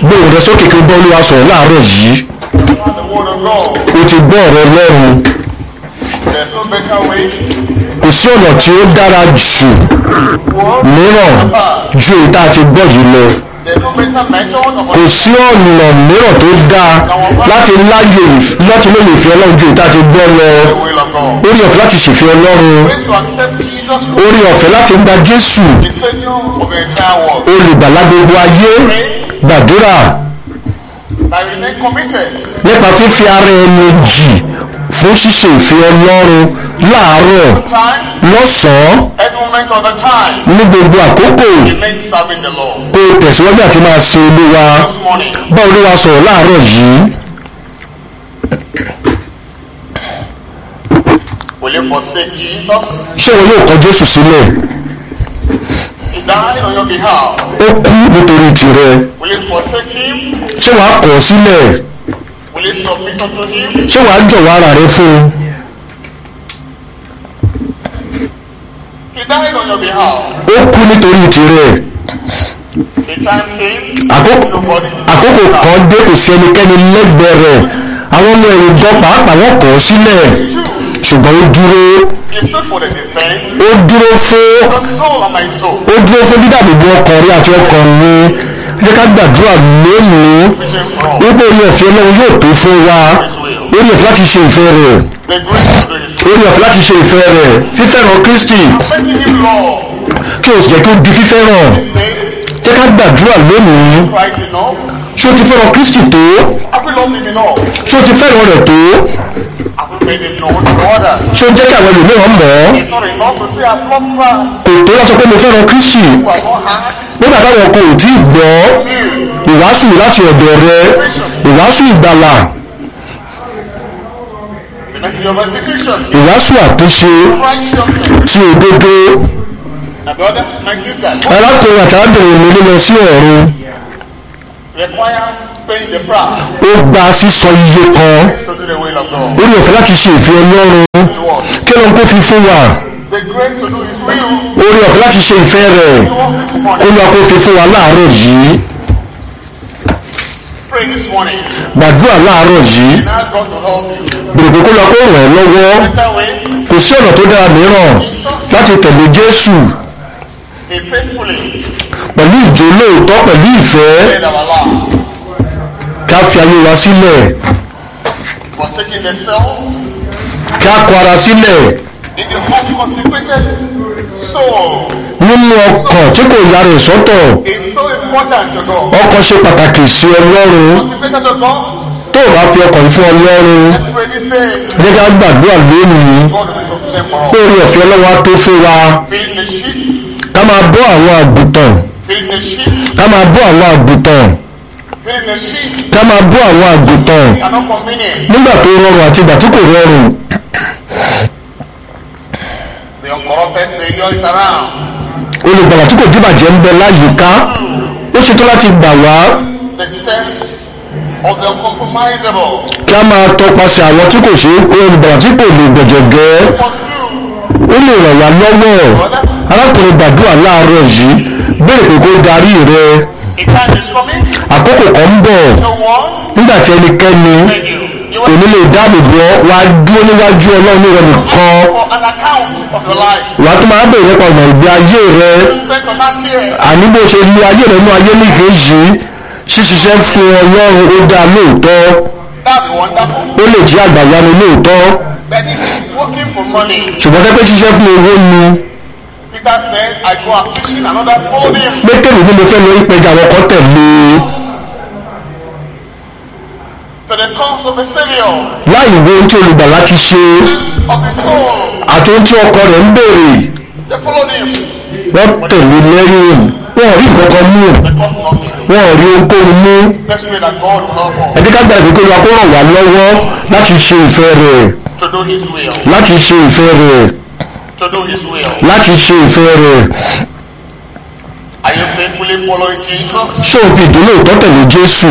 gbóhùn rẹ sókè kí o bá Olúwa sọ̀rọ̀ láàárọ̀ yìí. O ti gbọ́ ọ̀rọ̀ Ọlọ́run. Kò sí ọ̀nà tí ó dára jù mìíràn ju èyí tá a ti gbọ́ yìí lọ. Kò sí ọ̀nà mìíràn tó dáa láti lóye ìfẹ́ Ọlọ́run ju èyí tá a ti gbọ́ lọ. Orí ọ̀fẹ́ láti ṣèfẹ́ Ọlọ́run. Orí ọ̀fẹ́ láti gba Jésù olùgbàlà gbogbo ayé. Gbàdúrà nípa fífi ara ẹni jì fún ṣíṣe ìfẹ́ Ọlọ́run láàárọ̀, lọ́sàn-án, ní gbogbo àkókò. Kó o tẹ̀síwájú àti máa ṣe Olúwa. Bá Olúwa sọ̀rọ̀ láàárọ̀ yìí. Ṣé wọn yóò kọ̀ Jésù sílẹ̀? Ó kú nítorí tìrẹ. Ṣé wàá kọ̀ ọ́ sílẹ̀? Ṣé wàá jọ̀wọ́ ara rẹ fún un? Ó kú nítorí tìrẹ. Àkókò kan dé, kò sí ẹnikẹ́ni lẹ́gbẹ̀ẹ́ rẹ̀. Àwọn ọmọ ẹ̀yìn gan pàápàá wọ́n kọ̀ ọ́ sílẹ̀. Ṣùgbọ́n ó dúró fún dídàbòbò ọkàn rẹ àti ọkàn mi. Jẹ́ ká gbàdúrà lónìí wípé orí ọ̀fẹ́ Ọlọ́run yóò tó fún wa. Orí ọ̀fẹ́ láti ṣe ìfẹ́ rẹ̀. Orí ọ̀fẹ́ láti ṣe ìfẹ́ rẹ̀. Fífẹ́ràn Kristi kí o sì jẹ́ kí o di fífẹ́ràn. Jẹ́ ká gbàdúrà lónìí. Ṣé o ti fẹ́ràn Kristi tó? Ṣé o ti fẹ́ràn rẹ̀ tó? Ṣé o jẹ́ kí àwọn ẹlòmíràn mọ̀ ọ́? Kò tó wá sọ pé mo fẹ́ràn Kristi nígbà táwọn kò tí ì gbọ́ ìwàásù láti ọ̀dọ̀ rẹ, ìwàásù ìgbàlà, ìwàásù àtúnṣe tí òdodo. Arákùnrin àti arábìnrin mi lílọ sí ọ̀run ó gba sísọ iye kan. Orí ọ̀fẹ́ láti ṣe ìfẹ́ Ọlọ́run kí Ọlọ́run kó fi fún wa. Orí ọ̀fẹ́ láti ṣe ìfẹ́ rẹ̀ Olúwa kó fi fún wa láàárọ̀ yìí. Gbàdúrà láàárọ̀ yìí. Bèrè pé kó lọ kó ràn ọ́ lọ́wọ́. Kò sí ọ̀nà tó dára mìíràn láti tẹ̀lé Jésù pẹ̀lú ìjólóòtọ́, pẹ̀lú ìfẹ́. Ká fi ayé wa sílẹ̀. Ká kọ ara sílẹ̀. Nínú ọkàn tí kò ya rẹ̀ sọ́tọ̀. Ọkàn ṣe pàtàkì sí Ọlọ́run. Tó o bá fi ọkàn fún Ọlọ́run, jẹ́ ká gbàdúrà lónìí pé orí ọ̀fẹ́ Ọlọ́run á tó fún wa. Ká máa bọ́ àwọn àgùntàn. Ká máa bọ́ àwọn àgùntàn. Ká máa bọ́ àwọn àgùntàn nígbà tó rọrùn àti ìgbà tí kò rọrùn. Olùgbàlà tí kò díbàjẹ́ ń bẹ láyìíká. Ó ṣetán láti gbà wá. Kí a máa tọpasẹ̀ àwọn tí kò ṣe olùgbàlà tí kò lè gbẹ̀jẹ̀gẹ́. Ó lè ràn wá lọ́wọ́. Arákùnrin gbàdúrà láàárọ̀ yìí, béèrè pé kó darí rẹ. Àkókò kan ń bọ̀ nígbà tí ẹnikẹ́ni kò ní lè dáàbò bò ọ́, wàá dúró níwájú Ọlọ́run ní ìrọ̀ nìkan. Wàá tún máa bèèrè nípa ọ̀nà ìgbé ayé rẹ. Àní bó ṣe lu ayé rẹ nú ayé nífẹ̀ẹ́ yìí, ṣíṣiṣẹ́ fún Ọlọ́run ó dáa lóòótọ́. Ó lè jẹ́ àgbàyanu lóòótọ́. Ṣùgbọ́n pé ṣiṣẹ́ fún owó ni. Pétérù ní mo fẹ́ lọ ìpẹja àwọn kan tẹ̀lé. Láì wo ohun tí olùgbàlà ti ṣe àti ohun tí ọkọ rẹ̀ ń béèrè, wọ́n tẹ̀lé lẹ́yìn. Wọ́n rí ìkọ̀kọ̀ mú, wọ́n rí ohunkóhun mú. Ẹ jẹ́ ká gbàgbé pé Olúwa kó ràn wá lọ́wọ́ láti ṣe ìfẹ́ rẹ̀, láti ṣe ìfẹ́ rẹ̀, láti ṣe ìfẹ́ rẹ̀. Ṣé o fi ìdílé òótọ́ tẹ̀lé Jésù?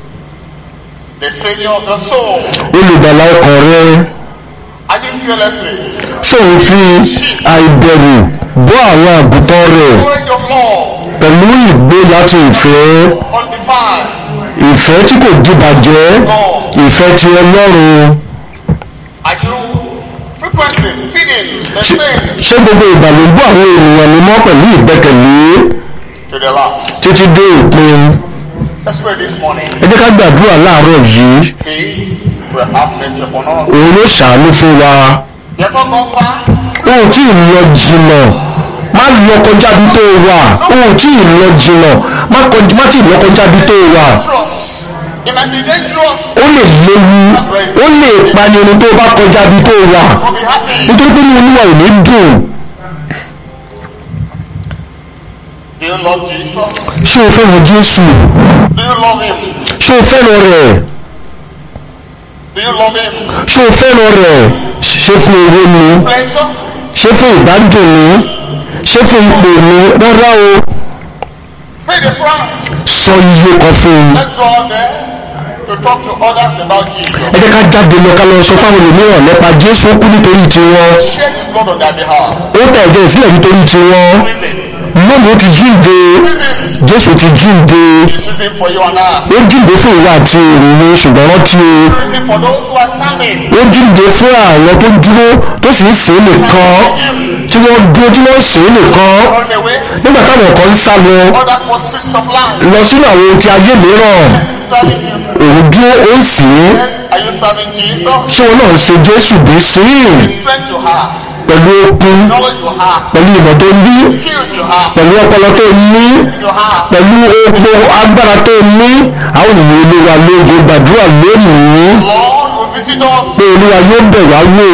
Olùgbàlà ọkàn rẹ. Ṣé o fi àìbẹ̀rù bọ́ àwọn àgùntàn rẹ̀ pẹ̀lú ìgbé láti ìfẹ́? ìfẹ́ tí kò dìbàjẹ́, ìfẹ́ ti Ọlọ́run. Ṣé gbogbo ìgbà ló ń bọ́ àwọn ènìyàn ní mọ́ pẹ̀lú ìgbẹ́kẹ̀lé títí dé òpin? Ẹ jẹ́ ká gbàdúrà láàárọ̀ yìí. Òun ló ṣàánú fún wa. O ò tí ì lọ jìnnà, má lọ kọjá bí tó wà. O ò tí ì lọ jìnnà, má tí ì lọ kọjá bí tó wà. Ó lè léwu, ó lè panirun tó bá kọjá bí tó wà, nítorí pé ní Olúwa ò ní dùn. Ṣé o fẹ́ràn Jésù? Ṣé o fẹ́ràn rẹ̀? Ṣé o fẹ́ràn rẹ̀? Ṣé fún owó ni? Ṣé fún ìgbádùn ni? Ṣé fún ipò ni? Rárá o. Sọ iye kan fún un. Ẹ jẹ́ ká jáde lọ ká lọ sọ fáwọn ènìyàn nípa Jésù kú nítorí tiwọn. Ó tẹ̀ ẹ̀jẹ̀ sílẹ̀ nítorí tiwọn. Lónìí ó ti jíǹde, Jésù ti jíǹde. Ó jíǹde fún ìwà àti èrè, ṣùgbọ́n rántí o. Ó jíǹde fún àwọn tó dúró tó sì ń sìn nìkan, tí wọ́n dúró tí wọ́n sìn nìkan. Nígbà táwọn kan ń sá lọ sínú àwọn ohun ti ayé mìíràn, òun dúró ó ń sìn. Ṣé wọn náà ń ṣe Jésù bí sí? Pẹ̀lú okun, pẹ̀lú ìmọ̀ tó ní, pẹ̀lú ọpọlọ tó ní, pẹ̀lú gbogbo agbára tó ní. Àwọn ènìyàn Olúwa lógo gbàdúrà lónìí pé Olúwa yóò bẹ̀ wá wò.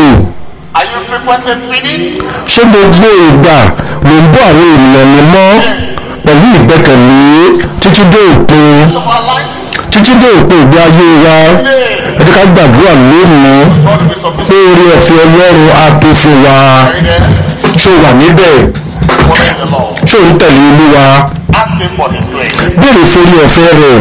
Ṣé gbogbo ìgbà ló ń bọ́ àwọn ènìyàn ní mọ́ pẹ̀lú ìgbẹ́kẹ̀lé títí dé òpin ìgbé ayé wa? Ẹ jẹ́ ká gbàdúrà lónìí pé oore ọ̀fẹ́ Ọlọ́run á tó fún wa. Ṣé o wà níbẹ̀? Ṣé o ń tẹ̀lé Olúwa? Béèrè fún oore ọ̀fẹ́ rẹ̀.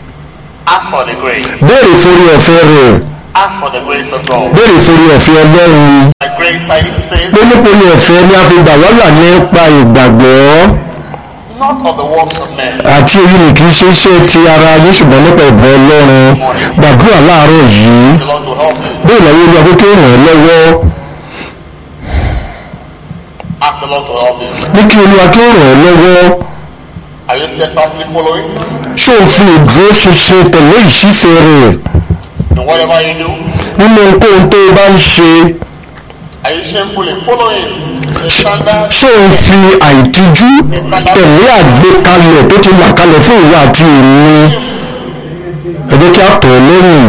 Béèrè fún oore ọ̀fẹ́ rẹ̀. Béèrè fún oore ọ̀fẹ́ Ọlọ́run. Pé nípa oore ọ̀fẹ́ ni a fi gbà wá là nípa ìgbàgbọ́. Àti èyí ni kì í ṣe iṣẹ́ ti ara yín, ṣùgbọ́n nípa ìbọn Ọlọ́run. Gbàdúrà láàárọ̀ yìí. Bẹ́ẹ̀ lọ́wọ́ Olúwa pé kí ó ràn ẹ́ lọ́wọ́. Ní kí Olúwa kí ó ràn ẹ́ lọ́wọ́. Ṣé o fi ìdúró ṣinṣin tẹ̀lé ìṣísẹ̀ rẹ̀? Nínú ohunkóhun tó o bá ń ṣe. Ṣé o fi àìtíjú tẹ̀lé àgbékalẹ̀ tó ti wà kalẹ̀ fún ìwà àti ìrìn? Ẹ jẹ́ kí a tọ̀ ọ́ lẹ́yìn.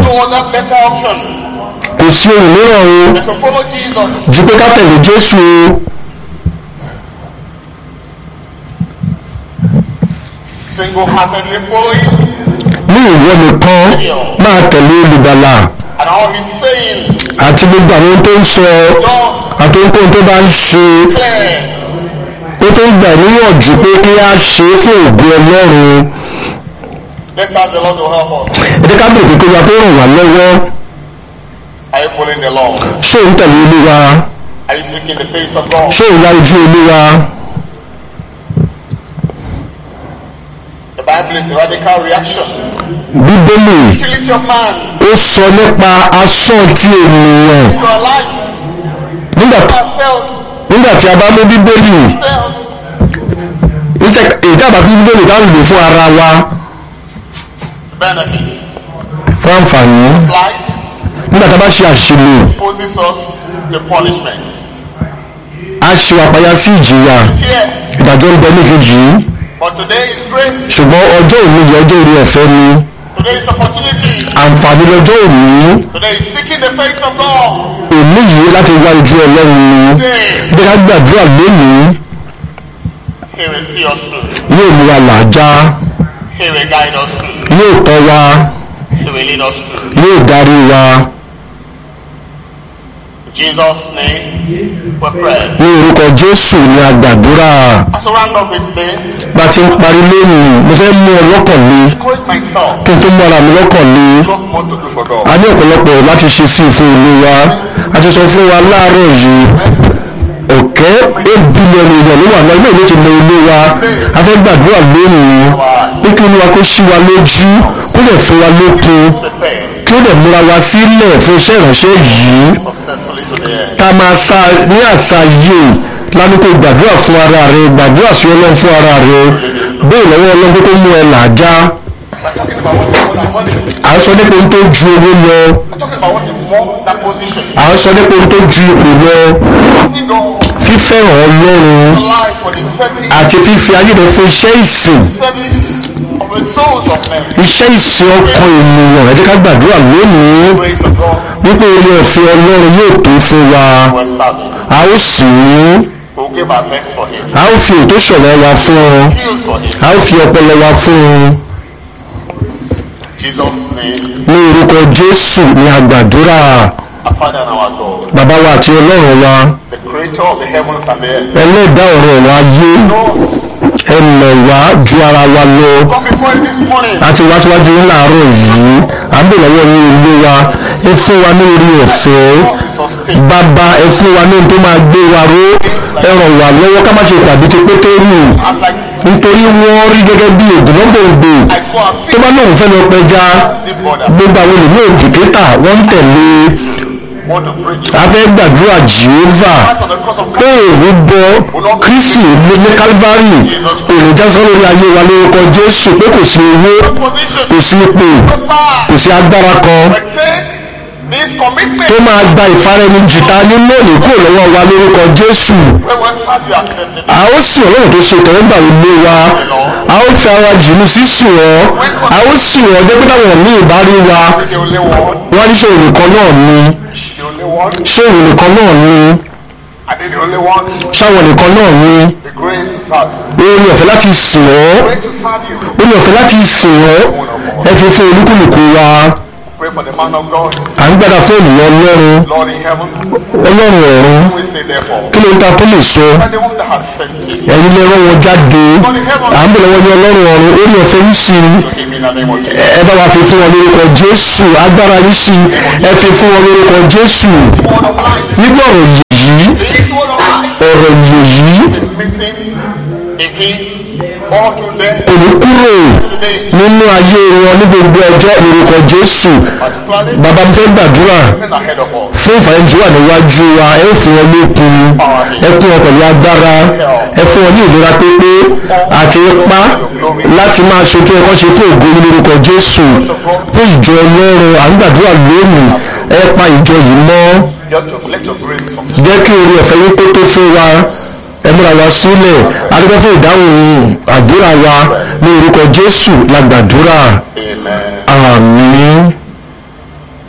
Kò sí ohun mìíràn o ju pé ká tẹ̀lé Jésù o. Ní ìwọ nìkan máa tẹ̀lé olùgbàlà. Àti gbogbo àwọn tó ń sọ àti ohunkóhun tó bá ń ṣe, ó tó ń gbà níyànjú pé kí á ṣe é fún ògo Ọlọ́run. Ẹ jẹ́ ká bèèrè pé Olúwa tó ràn wá lọ́wọ́. Ṣé ò ń tẹ̀lé Olúwa? Ṣé ò ń wá ojú Olúwa? Bíbélì ó sọ nípa asán ti ènìyàn. Nígbà tí a bá mú Bíbélì, ìjábà tí Bíbélì bá ń lò fún ara wa fún àǹfààní, nígbà tí a bá ṣe àṣìlò, a ṣe àpáyà sí ìjìyà. Ìdájọ́ ń bẹ ní kejì yìí. Ṣùgbọ́n ọjọ́ òní yẹ ọjọ́ orí ọ̀fẹ́ ni. Àǹfààní lọ́jọ́ òní. Òní yìí láti wá ojú Ọlọ́run ni. Bí ká gbàdúrà lónìí, yóò mú wa làájá, yóò tọ́ wa, yóò darí wa. Jesus' name we pray. Ní orúkọ Jésù ni a gbàdúrà. Bá ti ń parí lónìí, mo fẹ́ mú ọ lọ́kàn lé. Kí n tó mú ara mi lọ́kàn lé. A ní ọ̀pọ̀lọpọ̀ láti ṣe sí ìfún Olúwa. A ti sọ fún wa láàárọ̀ yìí. ọ̀kẹ́ 8 billion èèyàn ló wà lọ ilé ìwé ti lọ ilé wa a fẹ́ gbàdúrà lónìí pé kí Olúwa kó ṣí wa lójú kó lè fún wa lókun kí ó dẹ̀ múra wa sílẹ̀ fún iṣẹ́ ìránṣẹ́ yìí ká máa sa ní àṣàyè lánàá gbàdúrà fún ara rẹ gbàdúrà sí Ọlọ́run fún ara rẹ bẹ́ẹ̀ lọ́wọ́ Ọlọ́run tó mú ẹ làjá à ń sọ nípa ohun tó ju owó lọ à ń sọ nípa ohun tó ju ipò lọ fífẹ́ràn Ọlọ́run àti fífi ayé rẹ fún iṣẹ́ ìsìn iṣẹ́ ìsìn ọkàn ènìyàn ẹ jẹ́ ká gbàdúrà lónìí wípé orí ọ̀fẹ́ Ọlọ́run yóò tó fún wa a ó sì ní a ó fi ètò ṣọ̀rọ̀ wa fún ọ a ó fi ọpọlọ wa fún ọ ní orúkọ Jésù ní a gbàdúrà bàbá wa àti Ọlọ́run wa ẹlẹ́dàá ọ̀rọ̀ wa ayé ẹnlẹ̀ wá ju ara wa lọ àti wá síwájú láàárọ̀ yìí à ń bè lọ́wọ́ ní ilé wa ẹ fún wa ní orí ọ̀fẹ́ bàbá ẹ fún wa ní ohun tó máa gbé wa ró ẹ ràn wá lọ́wọ́ ká má ṣe pàdé ti Pétérù nítorí wọ́n rí gẹ́gẹ́ bí ògùnlọ́gbòǹgbò tó bá lóun fẹ́ lọ pẹja gbogbo àwọn ènìyàn òdìkítà wọ́n ń tẹ̀lé a fẹ́ gbàdúrà Jèhófà pé òun bọ Kristi ní Calvary èròjà sọ lórí ayé wa lórúkọ Jésù pé kò sí owó kò sí ipò kò sí agbára kan tó máa gba ìfaraẹnijìta nínú òní kúrò lọ́wọ́ wa lórúkọ Jésù a ó sì Ọlọ́run tó ṣe tẹ̀wọ́gbà ilé wa a ó fi ara jìnnú sísù ọ́ a ó sì ọ́ jẹ́ pé táwọn ní ìbárí wa wọ́n ní ṣòro nìkan náà ni ṣòro nìkan náà ni ṣáwọn nìkan náà ni oore ọ̀fẹ́ láti sìn ọ́ oore ọ̀fẹ́ láti sìn ọ́ ẹ fi fún olúkúlùkù wa à ń gbàdá fún ènìyàn Ọlọ́run ọ̀run kí ló ń ta tó lè sọ ẹ̀yin lè rán wọn jáde à ń bẹ̀rẹ̀ wọn ní Ọlọ́run ọ̀run orí ọ̀fẹ́ yìí sí ẹ bá wa fi fún wọn lórúkọ Jésù agbára yìí sí ẹ fi fún wọn lórúkọ Jésù nígbà ọ̀rọ̀ yìí kò ní kúrò nínú ayé wọn ní gbogbo ọjọ́ lórúkọ Jésù bàbá mi fẹ́ gbàdúrà fún ìfàyẹ̀jì wà níwájú wa ẹ fún wọn lókun ẹ kún wọn pẹ̀lú agbára ẹ fún wọn ní ìlera pípé àti ipá láti máa ṣe tó ẹ̀kọ́ ṣe fún ògo lórúkọ Jésù fún ìjọ Ọlọ́run à ń gbàdúrà lónìí ẹ pa ìjọ yìí mọ́ jẹ́ kí oore ọ̀fẹ́ yín pé tó fún wa ẹ múra wa sílẹ̀ adúgbò fún ìdáhùn àdúrà wa ní orúkọ Jésù la gbàdúrà.